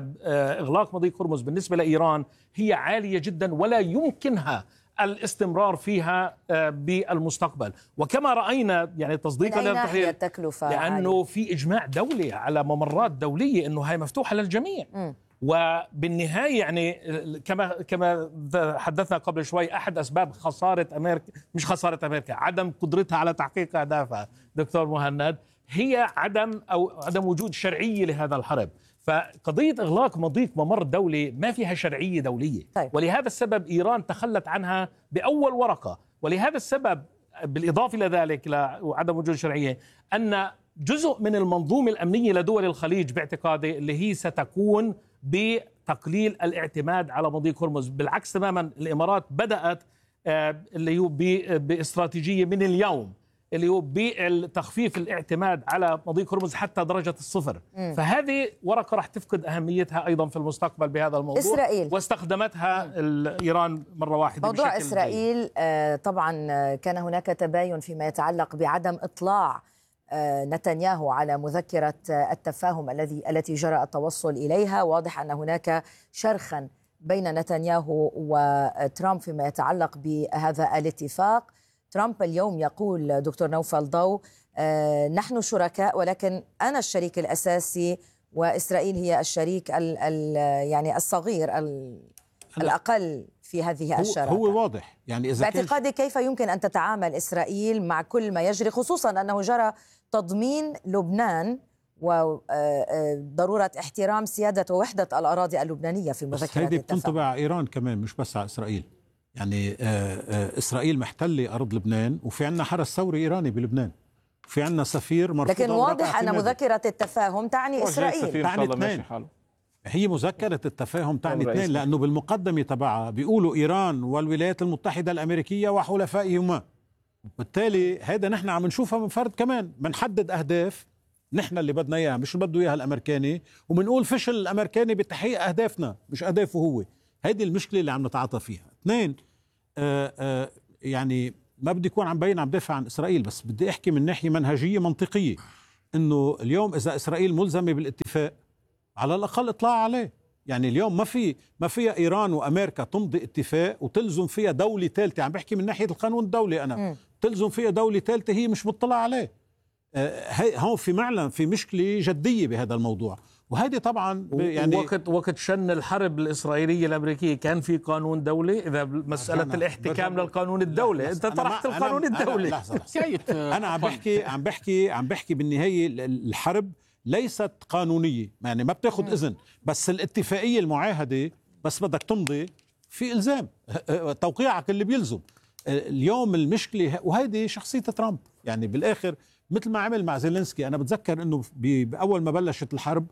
[SPEAKER 1] اغلاق مضيق هرمز بالنسبه لايران هي عاليه جدا ولا يمكنها الاستمرار فيها بالمستقبل. وكما راينا يعني تصديقا
[SPEAKER 3] للتحليل التكلفه
[SPEAKER 1] لانه
[SPEAKER 3] عالية.
[SPEAKER 1] في اجماع دولي على ممرات دوليه انه هي مفتوحه للجميع. م. وبالنهاية يعني كما كما حدثنا قبل شوي، أحد أسباب خسارة أمريكا، مش خسارة أمريكا، عدم قدرتها على تحقيق أهدافها دكتور مهند، هي عدم أو عدم وجود شرعية لهذا الحرب. فقضية إغلاق مضيق ممر دولي ما فيها شرعية دولية. طيب. ولهذا السبب إيران تخلت عنها بأول ورقة. ولهذا السبب بالإضافة إلى ذلك لعدم وجود شرعية أن جزء من المنظومة الأمنية لدول الخليج باعتقادي اللي هي ستكون بتقليل الاعتماد على مضيق هرمز. بالعكس تماما، الإمارات بدأت اللي هو باستراتيجية من اليوم اللي هو بتخفيف الاعتماد على مضيق هرمز حتى درجة الصفر. م. فهذه ورقة راح تفقد أهميتها أيضا في المستقبل بهذا الموضوع.
[SPEAKER 3] إسرائيل
[SPEAKER 1] واستخدمتها إيران مرة واحدة.
[SPEAKER 3] موضوع إسرائيل آه طبعا كان هناك تباين فيما يتعلق بعدم إطلاع نتنياهو على مذكرة التفاهم الذي التي جرى التوصل إليها. واضح أن هناك شرخا بين نتنياهو وترامب فيما يتعلق بهذا الاتفاق. ترامب اليوم يقول دكتور نوفل ضو نحن شركاء ولكن أنا الشريك الأساسي وإسرائيل هي الشريك ال ال يعني الصغير الأقل في هذه
[SPEAKER 2] هو
[SPEAKER 3] الشراكة.
[SPEAKER 2] هو واضح يعني إذا
[SPEAKER 3] باعتقادي كيف يمكن أن تتعامل إسرائيل مع كل ما يجري، خصوصا أنه جرى تضمين لبنان وضرورة احترام سيادة ووحدة الأراضي اللبنانية في مذكرة
[SPEAKER 2] هذه بتنطبق على إيران كمان مش بس على إسرائيل. يعني إسرائيل محتلة أرض لبنان وفي عندنا حرس ثوري إيراني بلبنان، في عندنا سفير مرفوض.
[SPEAKER 3] لكن واضح أن مذكرة التفاهم تعني إسرائيل.
[SPEAKER 2] تعني اثنين. هي مذكرة التفاهم تعني اثنين، لأنه بالمقدمة تبعها بيقولوا إيران والولايات المتحدة الأمريكية وحلفائهما. بالتالي هذا نحن عم نشوفها من فرد كمان، بنحدد أهداف نحن اللي بدنا إياها مش اللي بده إياها الأمريكاني، وبنقول فشل الأمريكاني بتحقيق أهدافنا مش أهدافه هو. هذه المشكلة اللي عم نتعاطى فيها. اثنين، آآ آآ يعني ما بدي يكون عم بين عم دافع عن إسرائيل، بس بدي أحكي من ناحية منهجية منطقية، إنه اليوم إذا إسرائيل ملزمة بالاتفاق على الأقل اطلاع عليه. يعني اليوم ما في ما فيها إيران وأمريكا تمضي اتفاق وتلزم فيها دولة ثالثة، عم بحكي من ناحية القانون الدولي أنا م. تلزم فيها دولة ثالثة هي مش مطلع عليه. آه هون في معلن في مشكلة جدية بهذا الموضوع، وهذه طبعا يعني
[SPEAKER 1] وقت وقت شن الحرب الإسرائيلية الأمريكية كان في قانون دولي. إذا مسألة الاحتكام للقانون الدولي أنت طرحت القانون
[SPEAKER 2] أنا
[SPEAKER 1] الدولي.
[SPEAKER 2] أنا, لحظة لحظة. أنا عم بحكي عم بحكي عم بحكي بالنهاية الحرب ليست قانونية، يعني ما بتاخد إذن، بس الاتفاقية المعاهدة بس بدك تمضي في إلزام توقيعك اللي بيلزم. اليوم المشكلة وهيدي شخصية ترامب، يعني بالآخر مثل ما عمل مع زيلينسكي. أنا بتذكر أنه بأول ما بلشت الحرب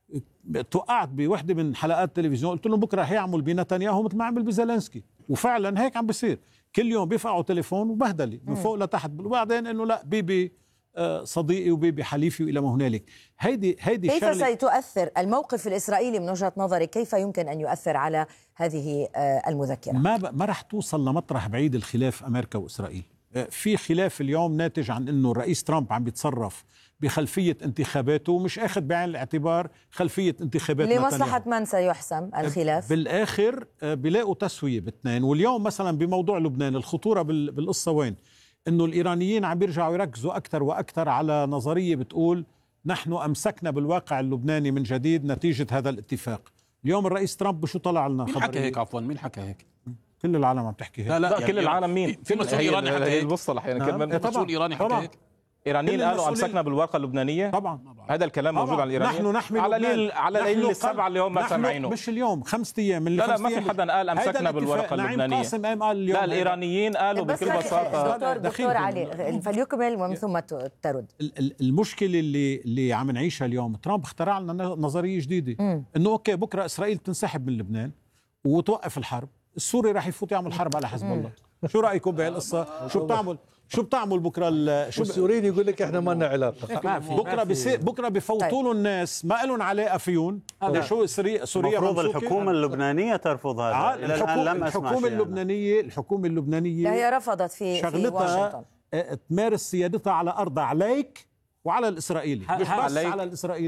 [SPEAKER 2] توقعت بوحدة من حلقات التلفزيون قلت لهم بكرة هيعمل بنتنياهو مثل ما عمل بزيلينسكي، وفعلا هيك عم بيصير. كل يوم بيفقعوا تليفون وبهدلي من فوق لتحت، وبعدين أنه لا بيبي صديقي وبيبي حليفي والى ما هنالك. هيدي هيدي
[SPEAKER 3] كيف شغلة. سيتؤثر الموقف الاسرائيلي من وجهة نظرك؟ كيف يمكن ان يؤثر على هذه المذكرة؟
[SPEAKER 2] ما ب... ما راح توصل لمطرح بعيد الخلاف امريكا واسرائيل. في خلاف اليوم ناتج عن انه الرئيس ترامب عم بيتصرف بخلفية انتخاباته ومش اخذ بعين الاعتبار خلفية انتخابات
[SPEAKER 3] لمصلحة من سيحسم الخلاف؟
[SPEAKER 2] بالاخر بيلاقوا تسوية باثنين. واليوم مثلا بموضوع لبنان الخطورة بالقصة وين؟ انه الايرانيين عم بيرجعوا يركزوا اكثر واكثر على نظريه بتقول نحن امسكنا بالواقع اللبناني من جديد نتيجه هذا الاتفاق. اليوم الرئيس ترامب شو طلع لنا؟
[SPEAKER 4] مين حكى هيك؟ عفوا مين حكى هيك؟
[SPEAKER 2] كل العالم عم تحكي هيك.
[SPEAKER 4] لا لا,
[SPEAKER 8] لا يعني كل العالم مين؟
[SPEAKER 4] في مسؤول ايراني حكى هيك؟
[SPEAKER 8] المصطلح يعني
[SPEAKER 2] نعم.
[SPEAKER 8] كلمه
[SPEAKER 4] مسؤول ايراني حكى هيك؟
[SPEAKER 8] ايرانيين قالوا امسكنا بالورقه اللبنانيه.
[SPEAKER 2] طبعا
[SPEAKER 8] هذا الكلام موجود على الايرانيين.
[SPEAKER 2] نحن نحمي
[SPEAKER 8] على ليل على ليل السبعه اللي هم ما سامعينه.
[SPEAKER 2] مش اليوم خمسة ايام من
[SPEAKER 8] لا لا ما في حدا قال امسكنا بالورقه اللبنانيه.
[SPEAKER 2] قاسم قام قال اليوم.
[SPEAKER 8] لا الايرانيين قالوا بكل بساطه.
[SPEAKER 3] دكتور دكتور علي فليكمل ومن ثم ترد.
[SPEAKER 2] المشكله اللي اللي عم نعيشها اليوم، ترامب اخترع لنا نظريه جديده انه اوكي بكره اسرائيل بتنسحب من لبنان وتوقف الحرب، السوري راح يفوت يعمل حرب على حزب الله. شو رايكم بهالقصه؟ شو بتعمل شو بتعمل بكره شو
[SPEAKER 9] السوريين يقول لك احنا ما لنا علاقه.
[SPEAKER 2] بكره بصير بكره بفوتوا له الناس ما لهم علاقه فيهم. شو سوريا سوريا
[SPEAKER 6] المفروض الحكومه اللبنانيه ترفض هذا. الى الان لم اسمع
[SPEAKER 2] الحكومه اللبنانيه الحكومه اللبنانيه
[SPEAKER 3] هي رفضت في
[SPEAKER 2] شغلتها تمارس سيادتها على ارضها عليك وعلى الاسرائيلي، مش بس على الاسرائيلي.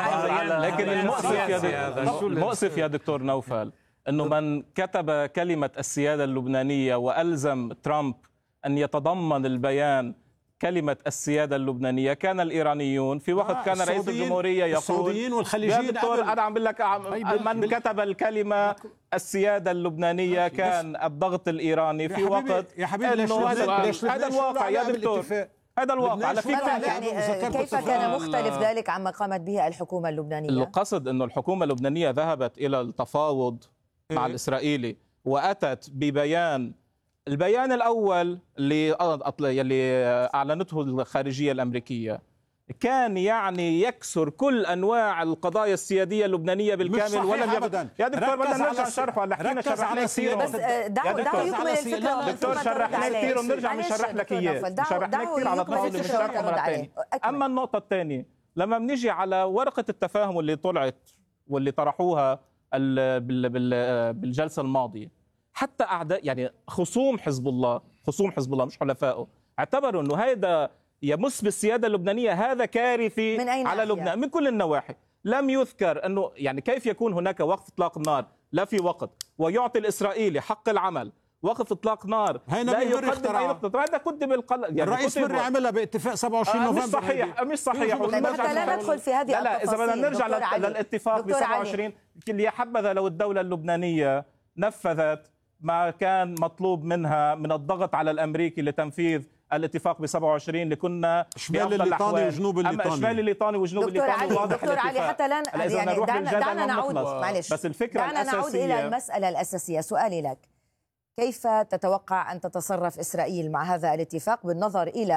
[SPEAKER 8] لكن المؤسف يا المؤسف يا دكتور نوفل انه من كتب كلمه السياده اللبنانيه والزم ترامب أن يتضمن البيان كلمة السيادة اللبنانية كان الإيرانيون في وقت كان رئيس الجمهورية يقول
[SPEAKER 2] السعوديين والخليجيين.
[SPEAKER 8] يا دكتور أنا عم بقول لك من كتب الكلمة السيادة اللبنانية كان الضغط الإيراني في وقت
[SPEAKER 2] يا حبيبي
[SPEAKER 8] هذا الواقع يا دكتور. هذا الواقع على فكرة.
[SPEAKER 3] يعني كيف كان مختلف ذلك عما قامت به الحكومة اللبنانية؟
[SPEAKER 8] القصد أنه الحكومة اللبنانية ذهبت إلى التفاوض مع إيه؟ الإسرائيلي وأتت ببيان. البيان الأول اللي اللي أعلنته الخارجية الأمريكية كان يعني يكسر كل أنواع القضايا السيادية اللبنانية بالكامل. ولم يبدا يا دكتور بدنا نرجع نشرحه هلا حكينا شرحنا كثير.
[SPEAKER 3] بس دعوا دعوا يكمل الفكرة.
[SPEAKER 8] دكتور شرحنا كثير ونرجع بنشرح لك إياه. شرحنا كثير على الطاولة بنشرحه مرة ثانية. أما النقطة الثانية لما بنيجي على ورقة التفاهم اللي طلعت واللي طرحوها بالجلسة الماضية، حتى أعداء يعني خصوم حزب الله خصوم حزب الله مش حلفائه اعتبروا أنه هذا يمس بالسيادة اللبنانية، هذا كارثي على لبنان من كل النواحي. لم يذكر أنه يعني كيف يكون هناك وقف إطلاق النار لا في وقت ويعطي الإسرائيلي حق العمل وقف إطلاق نار لا يقدم أي نقطة. هذا قدم القل... يعني
[SPEAKER 2] الرئيس مري عملها باتفاق سبعة وعشرين نوفمبر.
[SPEAKER 8] مش صحيح مش صحيح.
[SPEAKER 3] حتى لا ندخل في هذه
[SPEAKER 8] لا لا إذا بدنا نرجع للاتفاق ب سبعة وعشرين يا حبذا لو الدولة اللبنانية نفذت ما كان مطلوب منها من الضغط على الأمريكي لتنفيذ الاتفاق ب سبعة وعشرين لكنا
[SPEAKER 2] شمال الليطاني وجنوب الليطاني.
[SPEAKER 8] أما شمال الليطاني وجنوب الليطاني واضح
[SPEAKER 3] دكتور علي حتى لن يعني دعنا, دعنا نعود معلش
[SPEAKER 8] بس الفكرة
[SPEAKER 3] دعنا
[SPEAKER 8] الأساسية
[SPEAKER 3] نعود إلى المسألة الأساسية. سؤالي لك، كيف تتوقع أن تتصرف إسرائيل مع هذا الاتفاق بالنظر إلى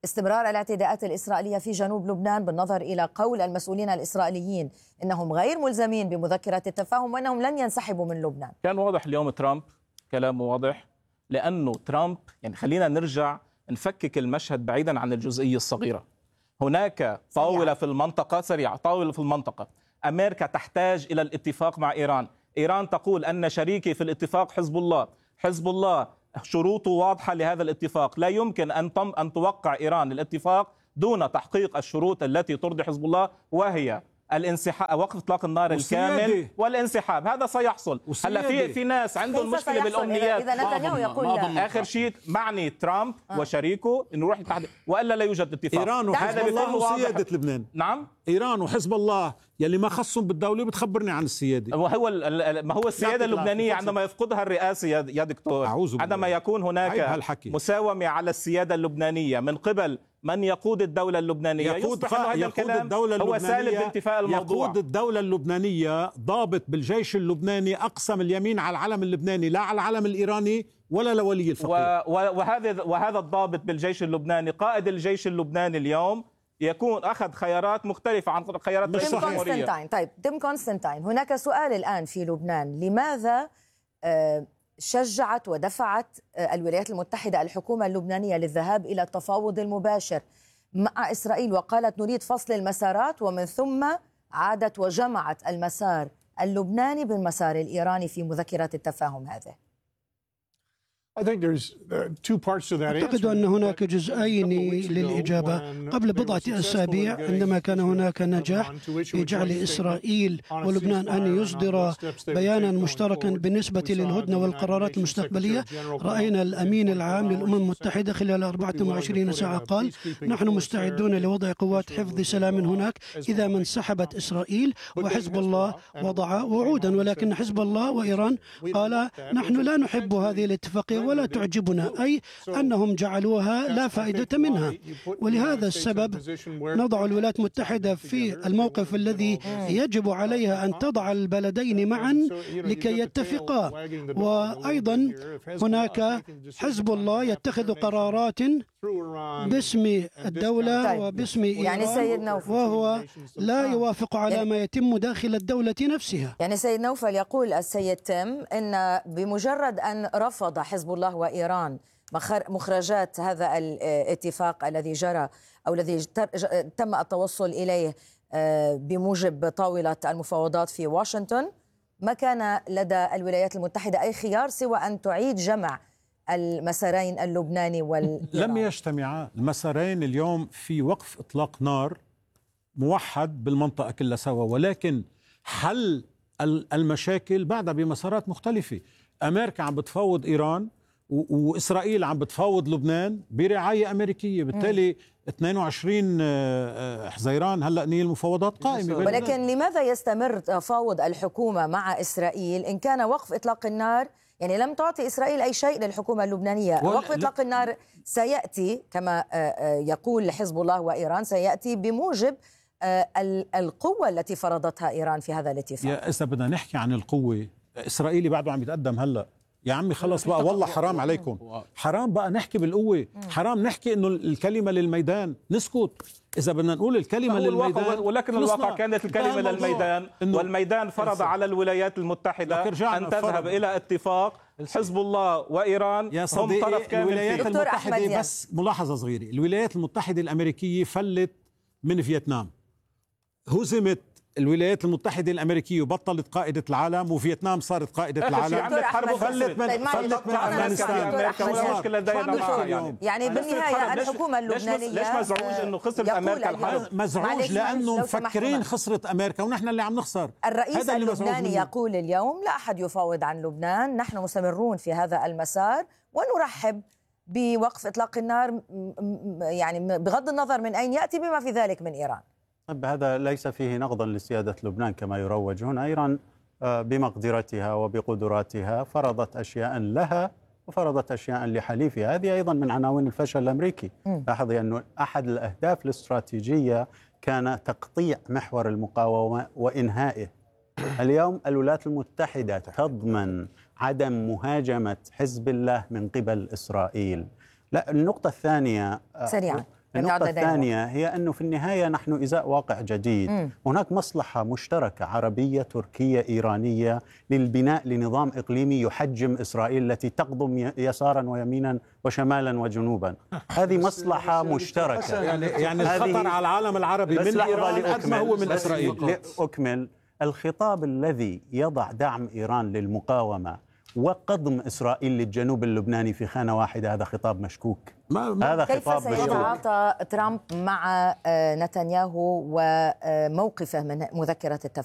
[SPEAKER 3] استمرار الاعتداءات الإسرائيلية في جنوب لبنان بالنظر إلى قول المسؤولين الإسرائيليين إنهم غير ملزمين بمذكرة التفاهم وأنهم لن ينسحبوا من لبنان.
[SPEAKER 8] كان واضح اليوم ترامب كلامه واضح، لأنه ترامب يعني خلينا نرجع نفكك المشهد بعيدا عن الجزئية الصغيرة. هناك طاولة في المنطقة سريعة، طاولة في المنطقة. أمريكا تحتاج إلى الاتفاق مع إيران. إيران تقول أن شريكي في الاتفاق حزب الله. حزب الله شروطه واضحة لهذا الاتفاق، لا يمكن أن تم أن توقع إيران الاتفاق دون تحقيق الشروط التي ترضي حزب الله، وهي الانسحاب، وقف اطلاق النار الكامل والانسحاب. هذا سيحصل. هلا في في ناس عندهم مشكله بالامنيات.
[SPEAKER 3] اذا نتنياهو يقول
[SPEAKER 8] اخر شيء معني ترامب آه. وشريكه انه يروح يتحدث والا لا يوجد اتفاق.
[SPEAKER 2] ايران وحزب الله وسياده لبنان.
[SPEAKER 8] نعم،
[SPEAKER 2] ايران وحزب الله يلي ما خصهم بالدوله بتخبرني عن السياده.
[SPEAKER 8] وهو ما هو السياده اللبنانيه عندما يفقدها الرئاسه يا دكتور، عندما يكون هناك مساومه على السياده اللبنانيه من قبل من يقود الدولة اللبنانية،
[SPEAKER 2] يقود يقود الدولة
[SPEAKER 8] هو سالب بانتفاء الموضوع.
[SPEAKER 2] يقود الدولة اللبنانية ضابط بالجيش اللبناني أقسم اليمين على العلم اللبناني لا على العلم الإيراني ولا لولي الفقيه.
[SPEAKER 8] وهذا وهذا الضابط بالجيش اللبناني قائد الجيش اللبناني اليوم يكون أخذ خيارات مختلفة عن خيارات
[SPEAKER 3] رئيس الجمهورية. طيب تيم كونستانتين، هناك سؤال الآن في لبنان، لماذا آه شجعت ودفعت الولايات المتحدة الحكومة اللبنانية للذهاب إلى التفاوض المباشر مع إسرائيل وقالت نريد فصل المسارات، ومن ثم عادت وجمعت المسار اللبناني بالمسار الإيراني في مذكرة التفاهم هذه؟
[SPEAKER 5] أعتقد أن هناك جزئين للإجابة. قبل بضعة أسابيع عندما كان هناك نجاح في جعل إسرائيل ولبنان أن يصدر بيانا مشتركا بالنسبة للهدنة والقرارات المستقبلية، رأينا الأمين العام للأمم المتحدة خلال أربعة وعشرين ساعة قال نحن مستعدون لوضع قوات حفظ سلام هناك إذا ما انسحبت إسرائيل، وحزب الله وضع وعودا، ولكن حزب الله وإيران قال نحن لا نحب هذه الاتفاقية ولا تعجبنا، أي أنهم جعلوها لا فائدة منها. ولهذا السبب نضع الولايات المتحدة في الموقف الذي يجب عليها أن تضع البلدين معا لكي يتفقا. وأيضا هناك حزب الله يتخذ قرارات باسم الدولة وباسم
[SPEAKER 3] يعني سيد نوفل،
[SPEAKER 5] وهو لا يوافق على ما يتم داخل الدولة نفسها.
[SPEAKER 3] يعني سيد نوفل يقول السيد تيم أن بمجرد أن رفض حزب الله وإيران مخرجات هذا الاتفاق الذي جرى أو الذي تم التوصل إليه بموجب طاولة المفاوضات في واشنطن، ما كان لدى الولايات المتحدة أي خيار سوى أن تعيد جمع المسارين اللبناني والإيراني.
[SPEAKER 2] لم يجتمعا المسارين اليوم في وقف إطلاق نار موحد بالمنطقة كلها سوا، ولكن حل المشاكل بعدها بمسارات مختلفة. أمريكا عم بتفاوض إيران وإسرائيل عم بتفاوض لبنان برعاية أمريكية، بالتالي اثنين وعشرين حزيران هلأ نية المفاوضات قائمة.
[SPEAKER 3] ولكن لماذا يستمر تفاوض الحكومة مع إسرائيل إن كان وقف إطلاق النار يعني لم تعطي إسرائيل أي شيء للحكومة اللبنانية؟ وقف إطلاق النار سيأتي كما يقول حزب الله وإيران، سيأتي بموجب القوة التي فرضتها إيران في هذا الاتفاق.
[SPEAKER 2] يا إذا بدنا نحكي عن القوة، إسرائيلي بعده عم يتقدم هلأ. يا عمي خلص بقى، والله حرام عليكم، حرام بقى نحكي بالقوة، حرام نحكي إنه الكلمة للميدان، نسكت. إذا بدنا نقول الكلمة للميدان،
[SPEAKER 8] ولكن الواقع كانت الكلمة للميدان، والميدان فرض على الولايات المتحدة أن تذهب إلى اتفاق. حزب الله وإيران
[SPEAKER 2] يا هم طرف كامل. الولايات المتحدة بس ملاحظة صغيرة، الولايات المتحدة الأمريكية فلت من فيتنام، هزمت الولايات المتحدة الأمريكية وبطلت قائدة العالم، وفيتنام صارت قائدة العالم.
[SPEAKER 3] فلت من فلت من أفغانستان. يعني بالنهاية الحكومة اللبنانية
[SPEAKER 8] ليش مزعوج إنه خسرت أمريكا الحرب؟
[SPEAKER 2] مزعوج لأنه مفكرين خسرت أمريكا ونحن اللي عم نخسر.
[SPEAKER 3] الرئيس اللبناني يقول اليوم لا أحد يفاوض عن لبنان، نحن مستمرون في هذا المسار ونرحب بوقف إطلاق النار، يعني بغض النظر من أين يأتي، بما في ذلك من إيران.
[SPEAKER 6] هذا ليس فيه نقضا لسيادة لبنان كما يروج هنا. إيران بمقدرتها وبقدراتها فرضت أشياء لها وفرضت أشياء لحليفها. هذه أيضا من عناوين الفشل الأمريكي. لاحظي أنه أحد الأهداف الاستراتيجية كان تقطيع محور المقاومة وإنهائه. اليوم الولايات المتحدة تضمن عدم مهاجمة حزب الله من قبل إسرائيل. لا، النقطة الثانية
[SPEAKER 3] سريعا،
[SPEAKER 6] النقطة الثانية هي أنه في النهاية نحن إزاء واقع جديد. م. هناك مصلحة مشتركة عربية تركية إيرانية للبناء لنظام إقليمي يحجم إسرائيل التي تقضم يسارا ويمينا وشمالا وجنوبا. هذه مصلحة مشتركة.
[SPEAKER 2] يعني يعني الخطر على العالم العربي من إيران قد ما هو من إسرائيل.
[SPEAKER 6] لأكمل الخطاب الذي يضع دعم إيران للمقاومة وقضم إسرائيل للجنوب اللبناني في خانة واحدة، هذا خطاب مشكوك.
[SPEAKER 3] ما ما هذا كيف خطاب مشكوك. كيف سيتعاطى ترامب مع نتنياهو وموقفه من مذكرة التفاهم؟